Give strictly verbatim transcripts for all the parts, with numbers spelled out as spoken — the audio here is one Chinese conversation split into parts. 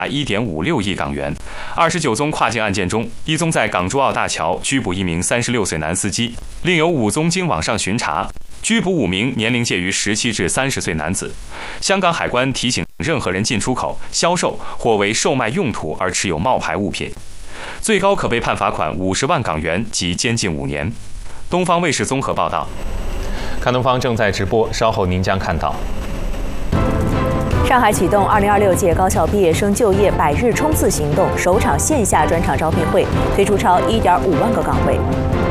一点五六亿港元。二十九宗跨境案件中，一宗在港珠澳大桥拘捕一名三十六岁男司机，另有五宗经网上巡查，拘捕五名年龄介于十七至三十岁男子。香港海关提醒任何人进出口、销售或为售卖用途而持有冒牌物品，最高可被判罚款五十万港元及监禁五年。东方卫视综合报道。看东方正在直播，稍后您将看到。 上海启动二零二六届高校毕业生就业百日冲刺行动，首场线下专场招聘会推出超一点五万个岗位。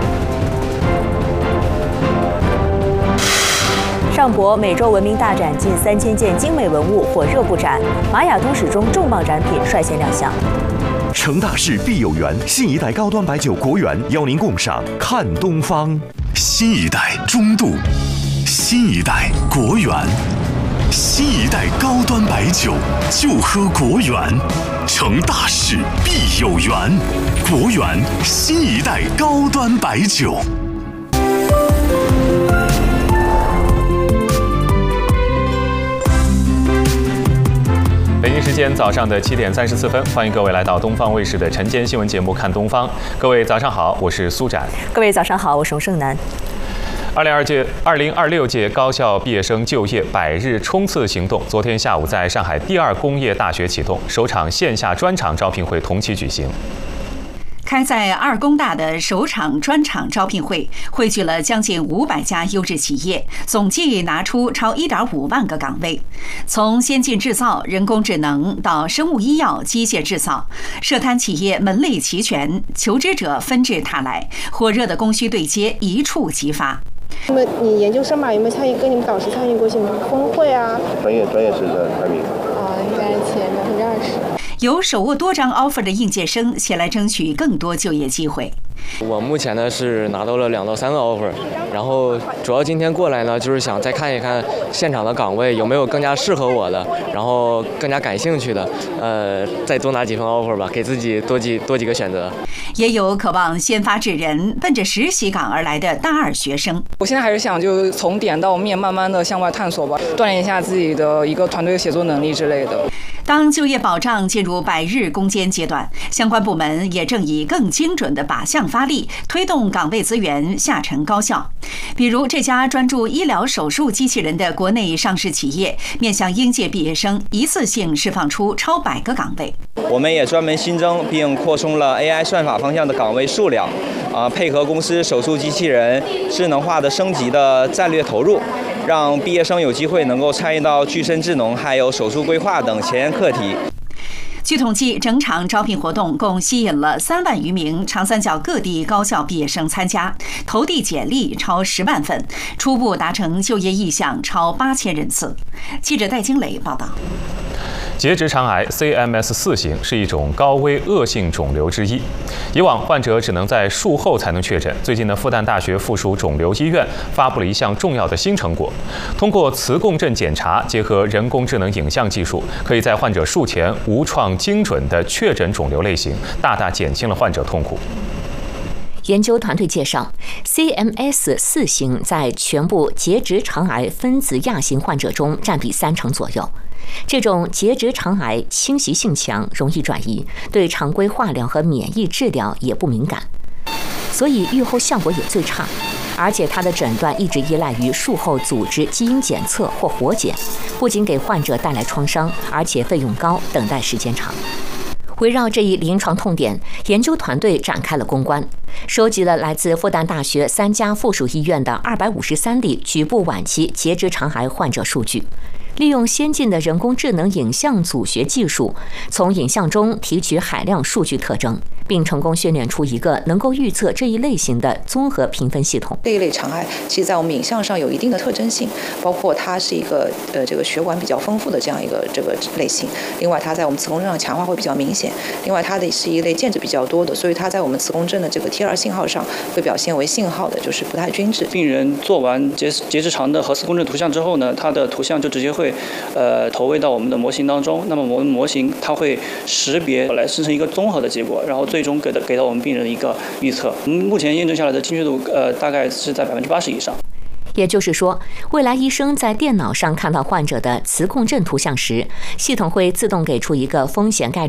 上博美洲文明大展近三千件精美文物火热布展，玛雅都市中重磅展品率先亮相。 成大事必有缘，新一代高端白酒国源邀您共赏看东方。新一代中度，新一代国源。新一代高端白酒就喝国源，成大事必有缘，国源新一代高端白酒。 北京时间早上的七点三十四分，欢迎各位来到东方卫视的晨间新闻节目《看东方》。各位早上好，我是苏展。 各位早上好，我是洪胜男。 二零二届二零二六届高校毕业生就业百日冲刺行动，昨天下午在上海第二工业大学启动，首场线下专场招聘会同期举行。 开在二工大的首场专场招聘会，汇聚了将近五百家优质企业，总计拿出超一点五万个岗位。从先进制造、人工智能到生物医药、机械制造，涉摊企业门类齐全，求职者纷至沓来，火热的供需对接一触即发。 那么你研究生嘛，有没有参与跟你们导师参与过什么峰会啊？ 专业专业是的排名啊，应该前百分之二十。 有手握多张 offer 的应届生前来争取更多就业机会。 我目前呢是拿到了两到三个 offer， 然后主要今天过来呢就是想再看一看现场的岗位有没有更加适合我的，然后更加感兴趣的，呃，再多拿几份 offer 吧，给自己多几多几个选择。 也有渴望先发制人、奔着实习岗而来的大二学生。 我现在还是想就从点到面，慢慢的向外探索吧，锻炼一下自己的一个团队协作能力之类的。 当就业保障进入百日攻坚阶段，相关部门也正以更精准的靶向发力，推动岗位资源下沉高效。比如这家专注医疗手术机器人的国内上市企业，面向应届毕业生，一次性释放出超百个岗位。 我们也专门新增并扩充了 A I 算法方向的岗位数量，啊，配合公司手术机器人智能化的升级的战略投入，让毕业生有机会能够参与到具身智能还有手术规划等前沿课题。 据统计，整场招聘活动共吸引了三万余名长三角各地高校毕业生参加，投递简历超十万份，初步达成就业意向超八千人次。记者戴金磊报道。 结直肠癌 C M S 四型是一种高危恶性肿瘤之一，以往患者只能在术后才能确诊。最近的复旦大学附属肿瘤医院发布了一项重要的新成果，通过磁共振检查结合人工智能影像技术，可以在患者术前无创精准地确诊肿瘤类型，大大减轻了患者痛苦。 研究团队介绍 ，C M S 四型在全部结直肠癌分子亚型患者中占比三成左右。这种结直肠癌侵袭性强，容易转移，对常规化疗和免疫治疗也不敏感，所以预后效果也最差。而且它的诊断一直依赖于术后组织基因检测或活检，不仅给患者带来创伤，而且费用高，等待时间长。围绕这一临床痛点，研究团队展开了攻关，收集了来自复旦大学三家附属医院的二百五十三例局部晚期结直肠癌患者数据。利用先进的人工智能影像组学技术，从影像中提取海量数据特征，并成功训练出一个能够预测这一类型的综合评分系统。 这一类肠癌，其实在我们影像上有一定的特征性，包括它是一个呃这个血管比较丰富的这样一个这个类型。另外，它在我们磁共振上强化会比较明显。另外，它的是一类键值比较多的，所以它在我们磁共振的这个 T 二信号上会表现为信号的，就是不太均质。 病人做完结结直肠的核磁共振图像之后呢，它的图像就直接会呃投喂到我们的模型当中。那么我们模型它会识别来生成一个综合的结果，然后最终给的给到我们病人一个预测。我们目前验证下来的精确度呃大概是在百分之八十以上。 也就是说，未来医生在电脑上看到患者的磁共振图像时，系统会自动给出一个风险概率